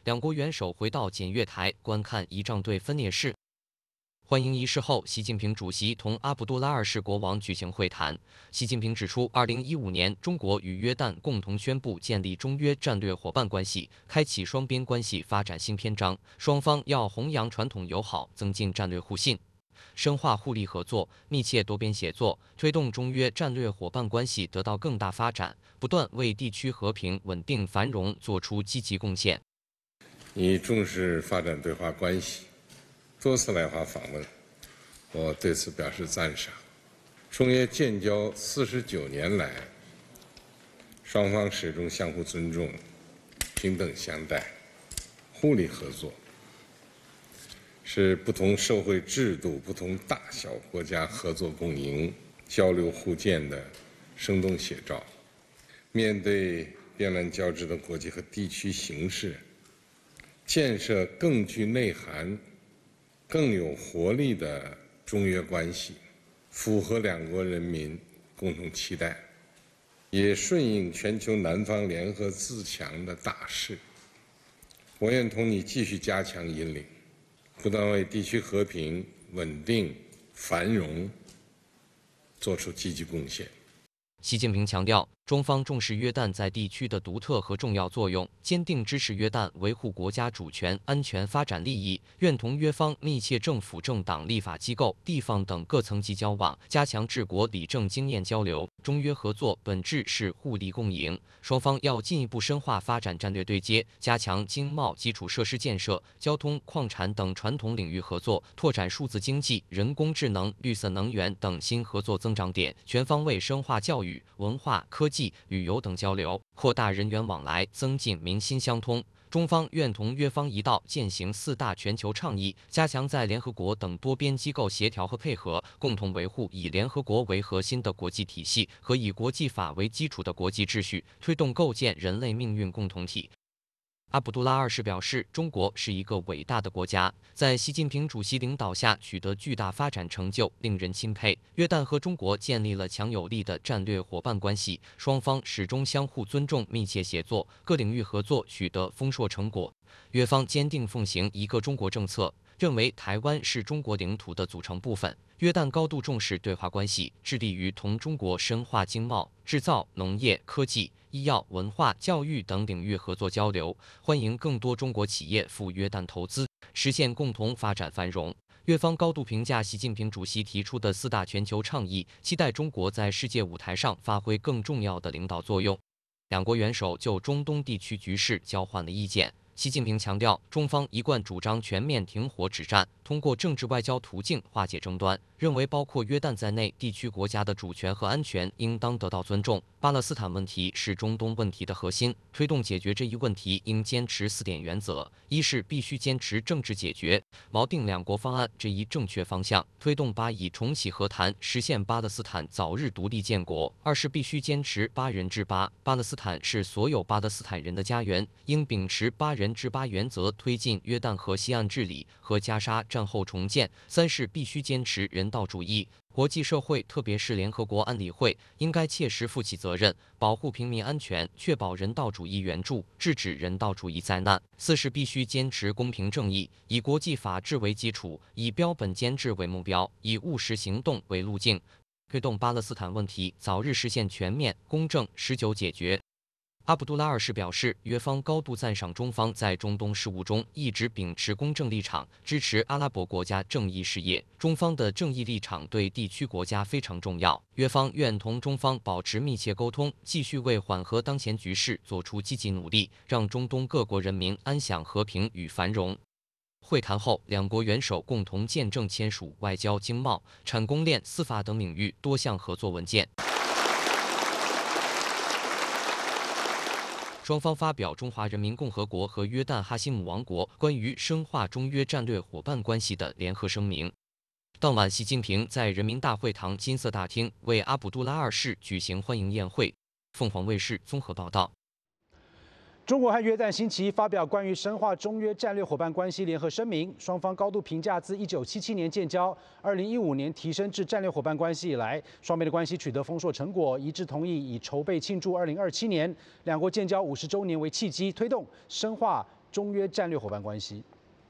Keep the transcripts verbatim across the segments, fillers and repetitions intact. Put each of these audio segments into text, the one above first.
两国元首回到检阅台观看仪仗队分列式。欢迎仪式后，习近平主席同阿卜杜拉二世国王举行会谈。习近平指出，二零一五年中国与约旦共同宣布建立中约战略伙伴关系，开启双边关系发展新篇章。双方要弘扬传统友好，增进战略互信，深化互利合作，密切多边协作，推动中约战略伙伴关系得到更大发展，不断为地区和平、稳定、繁荣作出积极贡献。 你重视发展对华关系，多次来华访问，我对此表示赞赏。中约建交四十九年来，双方始终相互尊重、平等相待、互利合作，是不同社会制度、不同大小国家合作共赢、交流互鉴的生动写照。面对变乱交织的国际和地区形势，建设更具内涵、更有活力的中约关系，符合两国人民共同期待，也顺应全球南方联合自强的大势。我愿同你继续加强引领，不断为地区和平、稳定、繁荣做出积极贡献。 习近平强调，中方重视约旦在地区的独特和重要作用，坚定支持约旦维护国家主权、安全、发展利益，愿同约方密切政府、政党、立法机构、地方等各层级交往，加强治国理政经验交流。中约合作本质是互利共赢，双方要进一步深化发展战略对接，加强经贸基础设施建设、交通、矿产等传统领域合作，拓展数字经济、人工智能、绿色能源等新合作增长点，全方位深化教育、文化、科技、旅游等交流，扩大人员往来，增进民心相通。中方愿同约方一道践行四大全球倡议，加强在联合国等多边机构协调和配合，共同维护以联合国为核心的国际体系和以国际法为基础的国际秩序，推动构建人类命运共同体。阿卜杜拉二世表示，中国是一个伟大的国家，在习近平主席领导下取得巨大发展成就，令人钦佩。约旦和中国建立了强有力的战略伙伴关系，双方始终相互尊重、密切协作，各领域合作取得丰硕成果。约方坚定奉行一个中国政策，认为台湾是中国领土的组成部分。约旦高度重视对华关系，致力于同中国深化经贸、制造、农业、科技、医药、文化、教育等领域合作交流，欢迎更多中国企业赴约旦投资，实现共同发展繁荣。约方高度评价习近平主席提出的四大全球倡议，期待中国在世界舞台上发挥更重要的领导作用。两国元首就中东地区局势交换了意见。习近平强调，中方一贯主张全面停火止战，通过政治外交途径化解争端，认为包括约旦在内地区国家的主权和安全应当得到尊重。巴勒斯坦问题是中东问题的核心，推动解决这一问题应坚持四点原则：一是必须坚持政治解决，锚定两国方案这一正确方向，推动巴以重启和谈，实现巴勒斯坦早日独立建国；二是必须坚持巴人治巴，巴勒斯坦是所有巴勒斯坦人的家园，应秉持巴人治巴原则，推进约旦河西岸治理和加沙战后重建；三是必须坚持人道主义，国际社会特别是联合国安理会应该切实负起责任，保护平民安全，确保人道主义援助，制止人道主义灾难；四是必须坚持公平正义，以国际法治为基础，以标本兼治为目标，以务实行动为路径，推动巴勒斯坦问题早日实现全面、公正、持久解决。阿卜杜拉二世表示，约方高度赞赏中方在中东事务中一直秉持公正立场，支持阿拉伯国家正义事业。中方的正义立场对地区国家非常重要。约方愿同中方保持密切沟通，继续为缓和当前局势做出积极努力，让中东各国人民安享和平与繁荣。会谈后，两国元首共同见证签署外交、经贸、产供链、司法等领域多项合作文件。双方发表中华人民共和国和约旦哈希姆王国关于深化中约战略伙伴关系的联合声明。当晚，习近平在人民大会堂金色大厅为阿卜杜拉二世举行欢迎宴会。凤凰卫视综合报道。 中国和约旦星期一发表关于深化中约战略伙伴关系联合声明，双方高度评价自一九七七年建交、二零一五年提升至战略伙伴关系以来，双边的关系取得丰硕成果，一致同意以筹备庆祝二零二七年两国建交五十周年为契机，推动深化中约战略伙伴关系。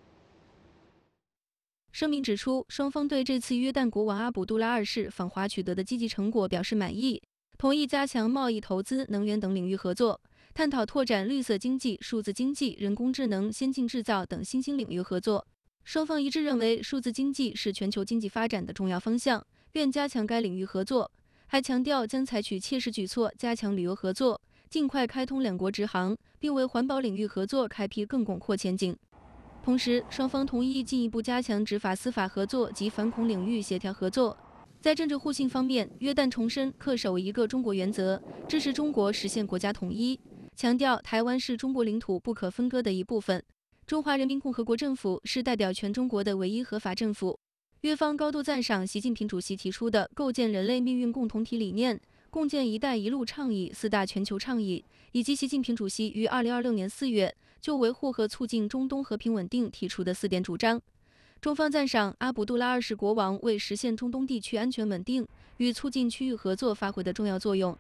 声明指出，双方对这次约旦国王阿卜杜拉二世访华取得的积极成果表示满意，同意加强贸易、投资、能源等领域合作，探讨拓展绿色经济、数字经济、人工智能、先进制造等新兴领域合作。双方一致认为，数字经济是全球经济发展的重要方向，愿加强该领域合作，还强调将采取切实举措加强旅游合作，尽快开通两国直航，并为环保领域合作开辟更广阔前景。同时，双方同意进一步加强执法司法合作及反恐领域协调合作。在政治互信方面，约旦重申恪守一个中国原则，支持中国实现国家统一，强调台湾是中国领土不可分割的一部分。中华人民共和国政府是代表全中国的唯一合法政府。约方高度赞赏习近平主席提出的构建人类命运共同体理念、共建“一带一路”倡议四大全球倡议，以及习近平主席于二零二六年四月就维护和促进中东和平稳定提出的四点主张。中方赞赏阿卜杜拉二世国王为实现中东地区安全稳定与促进区域合作发挥的重要作用，